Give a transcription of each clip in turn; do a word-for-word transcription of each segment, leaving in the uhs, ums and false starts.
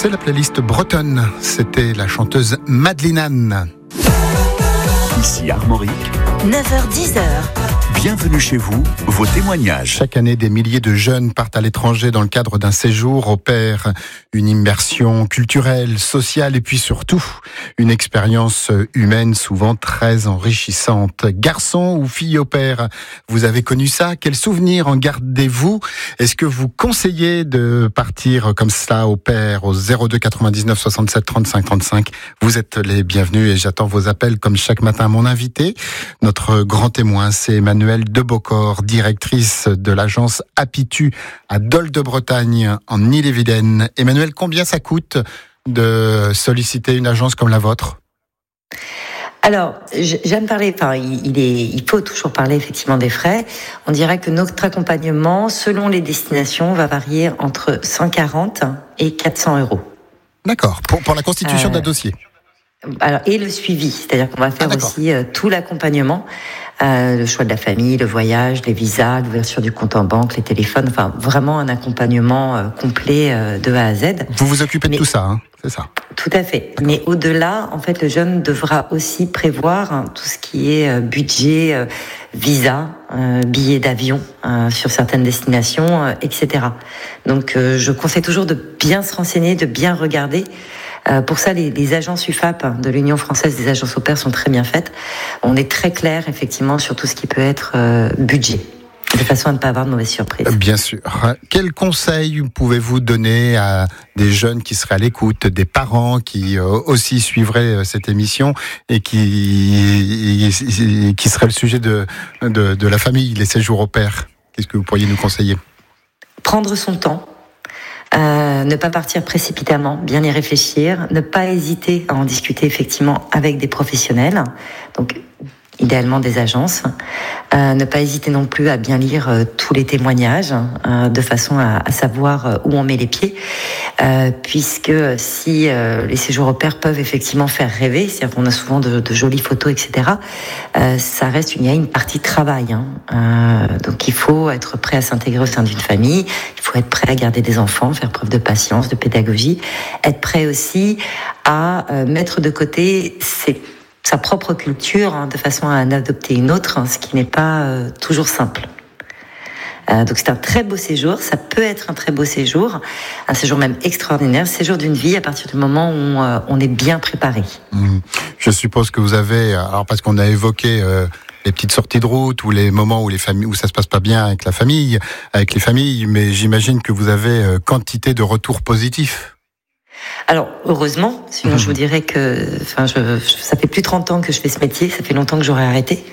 C'est la playlist bretonne. C'était la chanteuse Madeleine Anne. Ici Armorique. neuf heures dix. Bienvenue chez vous, vos témoignages. Chaque année, des milliers de jeunes partent à l'étranger dans le cadre d'un séjour au pair. Une immersion culturelle, sociale et puis surtout une expérience humaine souvent très enrichissante. Garçon ou fille au pair, vous avez connu ça? Quels souvenirs en gardez-vous? Est-ce que vous conseillez de partir comme cela au pair au zéro deux quatre-vingt-dix-neuf soixante-sept trente-cinq trente-cinq? Vous êtes les bienvenus et j'attends vos appels comme chaque matin. Mon invité, notre grand témoin, c'est Emmanuelle Debocor, directrice de l'agence Apitu à Dol de Bretagne en Ille-et-Vilaine. Emmanuelle, combien ça coûte de solliciter une agence comme la vôtre? Alors, j'aime parler, enfin, il, est, il faut toujours parler effectivement des frais. On dirait que notre accompagnement, selon les destinations, va varier entre cent quarante et quatre cents euros. D'accord, pour, pour la constitution euh, d'un dossier. Alors, et le suivi, c'est-à-dire qu'on va faire ah, aussi euh, tout l'accompagnement, euh, le choix de la famille, le voyage, les visas, l'ouverture du compte en banque, les téléphones, enfin vraiment un accompagnement euh, complet euh, de A à Z. Vous vous occupez Mais, de tout ça, hein, c'est ça? Tout à fait. D'accord. Mais au-delà, en fait, le jeune devra aussi prévoir hein, tout ce qui est euh, budget, euh, visa, euh, billets d'avion euh, sur certaines destinations, euh, et cetera. Donc, euh, je conseille toujours de bien se renseigner, de bien regarder. Euh, pour ça, les, les agences U F A P de l'Union française des agences au pair sont très bien faites. On est très clair, effectivement, sur tout ce qui peut être euh, budget, de façon à ne pas avoir de mauvaises surprises. Bien sûr. Quels conseils pouvez-vous donner à des jeunes qui seraient à l'écoute, des parents qui euh, aussi suivraient cette émission et qui, qui seraient le sujet de, de, de la famille, les séjours au pair? Qu'est-ce que vous pourriez nous conseiller? Prendre son temps. Euh, ne pas partir précipitamment, bien y réfléchir, ne pas hésiter à en discuter effectivement avec des professionnels, donc idéalement des agences, euh, ne pas hésiter non plus à bien lire euh, tous les témoignages, euh, de façon à, à savoir euh, où on met les pieds, euh, puisque si euh, les séjours au pair peuvent effectivement faire rêver, c'est-à-dire qu'on a souvent de, de jolies photos, et cetera, euh, ça reste une, il y a une partie de travail, hein. euh, donc il faut être prêt à s'intégrer au sein d'une famille, il faut être prêt à garder des enfants, faire preuve de patience, de pédagogie, être prêt aussi à euh, mettre de côté ses sa propre culture, hein, de façon à en adopter une autre, hein, ce qui n'est pas euh, toujours simple. Euh, donc c'est un très beau séjour, ça peut être un très beau séjour, un séjour même extraordinaire, séjour d'une vie à partir du moment où euh, on est bien préparé. Mmh. Je suppose que vous avez, alors parce qu'on a évoqué euh, les petites sorties de route ou les moments où les familles, où ça se passe pas bien avec la famille, avec les familles, mais j'imagine que vous avez euh, quantité de retours positifs. Alors, heureusement, sinon mmh. je vous dirais que enfin, je, je, ça fait plus de trente ans que je fais ce métier, ça fait longtemps que j'aurais arrêté.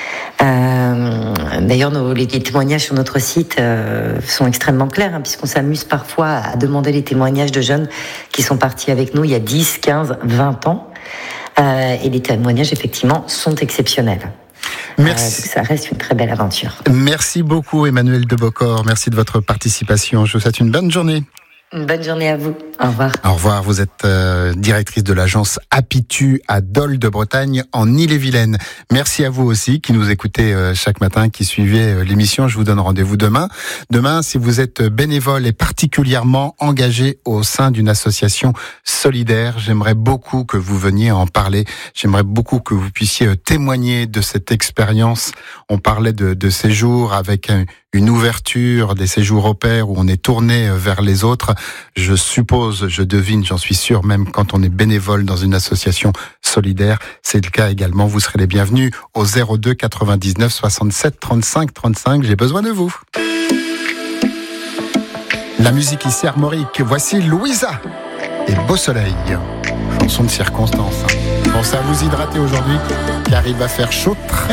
Euh, d'ailleurs, nos, les, les témoignages sur notre site euh, sont extrêmement clairs, hein, puisqu'on s'amuse parfois à demander les témoignages de jeunes qui sont partis avec nous il y a dix, quinze, vingt ans. Euh, et les témoignages, effectivement, sont exceptionnels. Merci. Euh, ça reste une très belle aventure. Merci beaucoup, Emmanuelle Debocor. Merci de votre participation. Je vous souhaite une bonne journée. Une bonne journée à vous. Au revoir. Au revoir. Vous êtes euh, directrice de l'agence Apitu à Dol de Bretagne en Ille-et-Vilaine. Merci à vous aussi qui nous écoutez euh, chaque matin, qui suivez euh, l'émission. Je vous donne rendez-vous demain. Demain, si vous êtes bénévole et particulièrement engagé au sein d'une association solidaire, j'aimerais beaucoup que vous veniez en parler. J'aimerais beaucoup que vous puissiez euh, témoigner de cette expérience. On parlait de, de séjours avec un, une ouverture, des séjours au pair où on est tourné vers les autres. Je suppose, je devine, j'en suis sûr, même quand on est bénévole dans une association solidaire, c'est le cas également. Vous serez les bienvenus au zéro deux quatre-vingt-dix-neuf soixante-sept trente-cinq trente-cinq. J'ai besoin de vous. La musique ici Armorique. Voici Louisa et Beau Soleil. Chanson de circonstance. Pensez à vous hydrater aujourd'hui, car il va faire chaud très